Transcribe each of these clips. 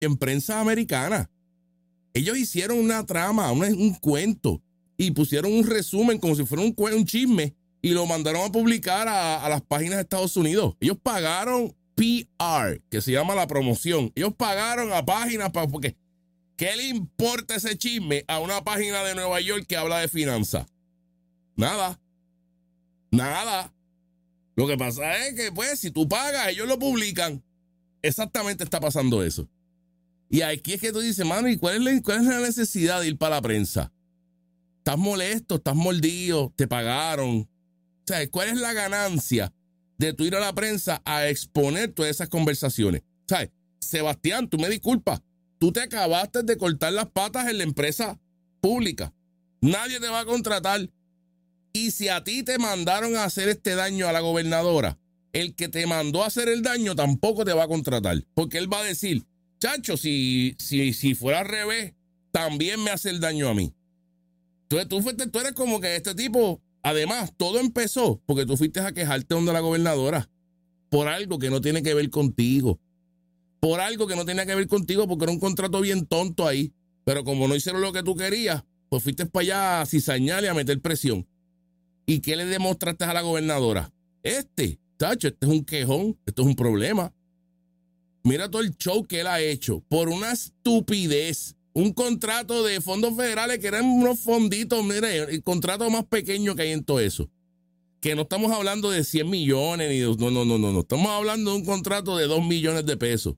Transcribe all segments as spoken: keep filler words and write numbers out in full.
en prensa americana. Ellos hicieron una trama, un, un cuento, y pusieron un resumen como si fuera un, un chisme, y lo mandaron a publicar a, a las páginas de Estados Unidos. Ellos pagaron P R, que se llama la promoción. Ellos pagaron a páginas para, porque ¿qué le importa ese chisme a una página de Nueva York que habla de finanzas? Nada. Nada. Lo que pasa es que, pues, si tú pagas, ellos lo publican. Exactamente está pasando eso. Y aquí es que tú dices, mano, ¿y cuál es la, cuál es la necesidad de ir para la prensa? Estás molesto, estás mordido, te pagaron. O sea, ¿cuál es la ganancia de tú ir a la prensa a exponer todas esas conversaciones? ¿Sabes? Sebastián, tú me disculpas. Tú te acabaste de cortar las patas en la empresa pública. Nadie te va a contratar. Y si a ti te mandaron a hacer este daño a la gobernadora, el que te mandó a hacer el daño tampoco te va a contratar. Porque él va a decir, chacho, si, si, si fuera al revés, también me hace el daño a mí. Entonces tú, fuiste, tú eres como que este tipo, además, todo empezó porque tú fuiste a quejarte donde la gobernadora por algo que no tiene que ver contigo. Por algo que no tenía que ver contigo porque era un contrato bien tonto ahí. Pero como no hicieron lo que tú querías, pues fuiste para allá a cizañar y a meter presión. ¿Y qué le demostraste a la gobernadora? Este, tacho, este es un quejón, esto es un problema. Mira todo el show que él ha hecho por una estupidez. Un contrato de fondos federales que eran unos fonditos, mire, el contrato más pequeño que hay en todo eso. Que no estamos hablando de cien millones, ni de, no, no, no, no, no. Estamos hablando de un contrato de dos millones de pesos.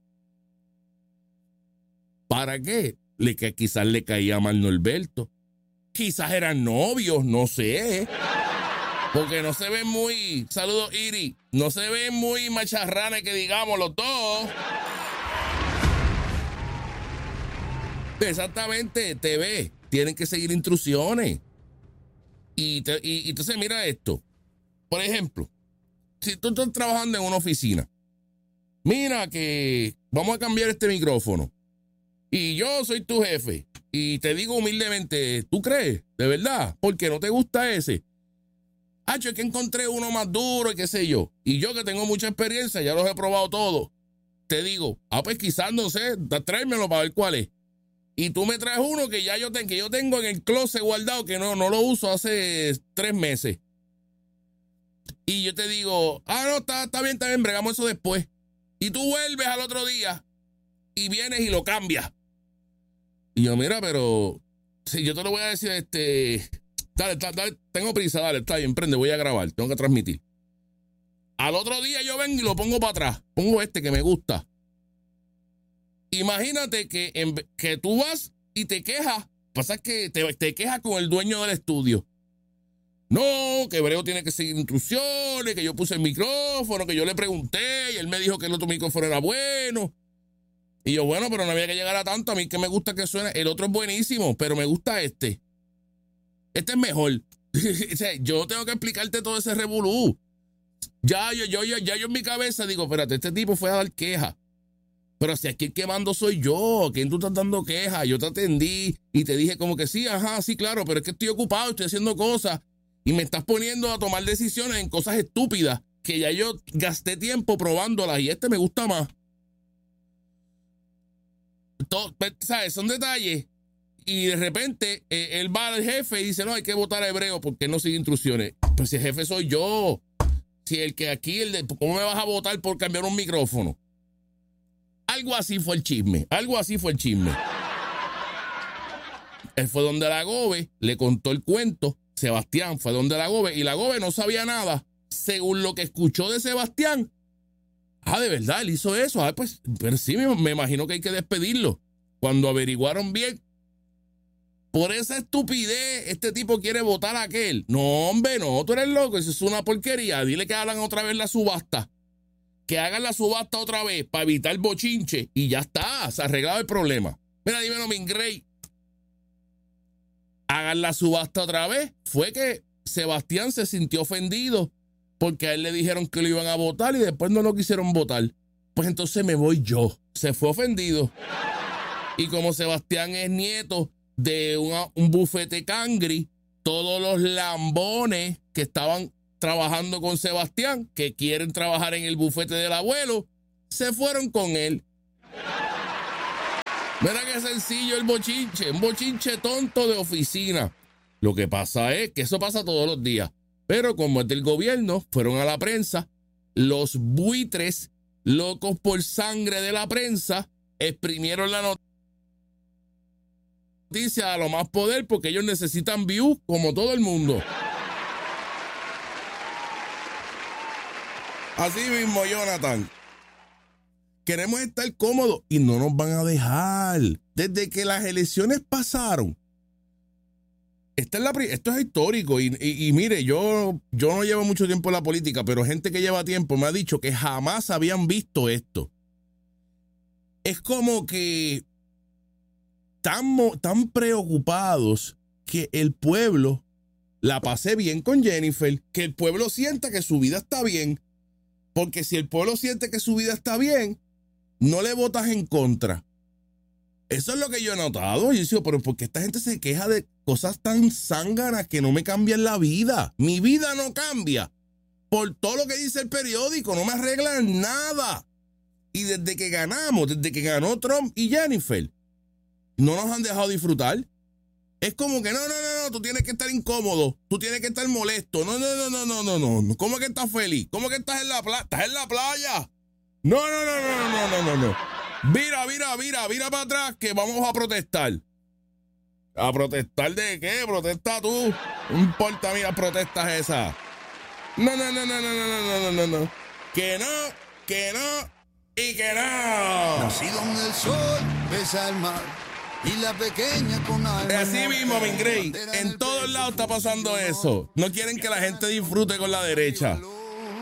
¿Para qué? Le, que quizás le caía mal Norberto. Quizás eran novios, no sé. Porque no se ven muy, saludos Iri, no se ven muy macharranes que digamos los dos. Exactamente, T V, tienen que seguir instrucciones. Y, te, y, y entonces mira esto. Por ejemplo, si tú estás trabajando en una oficina, mira que vamos a cambiar este micrófono. Y yo soy tu jefe. Y te digo humildemente, ¿tú crees? ¿De verdad? ¿Por qué no te gusta ese? Ah, yo es que encontré uno más duro y qué sé yo. Y yo que tengo mucha experiencia, ya los he probado todos. Te digo, ah, pues quizás no sé, tráemelo para ver cuál es. Y tú me traes uno que ya yo, ten, que yo tengo en el closet guardado, que no, no lo uso hace tres meses. Y yo te digo, ah, no, está, está bien, está bien, bregamos eso después. Y tú vuelves al otro día y vienes y lo cambias. Y yo, mira, pero si yo te lo voy a decir, este, dale, dale, dale, tengo prisa, dale, está bien, prende, voy a grabar, tengo que transmitir. Al otro día yo vengo y lo pongo para atrás, pongo este que me gusta. Imagínate que, en, que tú vas y te quejas, pasa que te, te quejas con el dueño del estudio. No, que Breo tiene que seguir instrucciones, que yo puse el micrófono, que yo le pregunté y él me dijo que el otro micrófono era bueno. Y yo, bueno, pero no había que llegar a tanto. A mí que me gusta que suene. El otro es buenísimo, pero me gusta este. Este es mejor. O sea, yo tengo que explicarte todo ese revolú. Ya yo, yo, yo, ya yo en mi cabeza digo, espérate, este tipo fue a dar queja. Pero si aquí el que mando soy yo, ¿quién tú estás dando queja? Yo te atendí y te dije como que sí, ajá, sí, claro, pero es que estoy ocupado, estoy haciendo cosas y me estás poniendo a tomar decisiones en cosas estúpidas que ya yo gasté tiempo probándolas y este me gusta más. Todo, ¿sabes? Son detalles. Y de repente eh, él va al jefe y dice, no, hay que votar a Hebreo porque él no sigue instrucciones. Pues si el jefe soy yo. Si el que aquí, el de, ¿cómo me vas a votar por cambiar un micrófono? Algo así fue el chisme. Algo así fue el chisme. Él fue donde la Gobe le contó el cuento. Sebastián fue donde la Gobe y la Gobe no sabía nada. Según lo que escuchó de Sebastián. Ah, de verdad, él hizo eso. Ah, pues, pero sí, me, me imagino que hay que despedirlo. Cuando averiguaron bien, por esa estupidez, este tipo quiere votar a aquel. No, hombre, no, tú eres loco, eso es una porquería. Dile que hagan otra vez la subasta. Que hagan la subasta otra vez para evitar bochinche y ya está, se ha arreglado el problema. Mira, dímelo, Mingrey. Hagan la subasta otra vez. Fue que Sebastián se sintió ofendido porque a él le dijeron que lo iban a votar y después no lo quisieron votar. Pues entonces me voy yo. Se fue ofendido. Y como Sebastián es nieto de una, un bufete cangri, todos los lambones que estaban trabajando con Sebastián, que quieren trabajar en el bufete del abuelo, se fueron con él. Mira qué sencillo el bochinche, un bochinche tonto de oficina. Lo que pasa es que eso pasa todos los días. Pero como es del gobierno, fueron a la prensa, los buitres, locos por sangre de la prensa, exprimieron la noticia a lo más poder porque ellos necesitan views como todo el mundo. Así mismo, Jonathan. Queremos estar cómodos y no nos van a dejar. Desde que las elecciones pasaron. Esta es la, esto es histórico y, y, y mire, yo, yo no llevo mucho tiempo en la política, pero gente que lleva tiempo me ha dicho que jamás habían visto esto. Es como que tan, tan preocupados que el pueblo la pase bien con Jennifer, que el pueblo sienta que su vida está bien, porque si el pueblo siente que su vida está bien, no le votas en contra. Eso es lo que yo he notado. Yo digo, pero ¿por qué esta gente se queja de cosas tan zánganas que no me cambian la vida? Mi vida no cambia por todo lo que dice el periódico. No me arreglan nada. Y desde que ganamos, desde que ganó Trump y Jennifer, no nos han dejado disfrutar. Es como que no, no, no, no, tú tienes que estar incómodo. Tú tienes que estar molesto. No, no, no, no, no, no, no, no. ¿Cómo que estás feliz? ¿Cómo que estás en la playa? ¿Estás en la playa? No, no, no, no, no, no, no, no. Mira, mira, mira, mira para atrás que vamos a protestar. ¿A protestar de qué? Protesta tú. No importa, mira, protestas esas. No, no, no, no, no, no, no, no, no, no. Que no, que no y que no. Nacido en el sol, besa el mar y la pequeña con alma. Así mismo, Min Gray, en todos lados está pasando eso. No quieren que la gente disfrute con la derecha.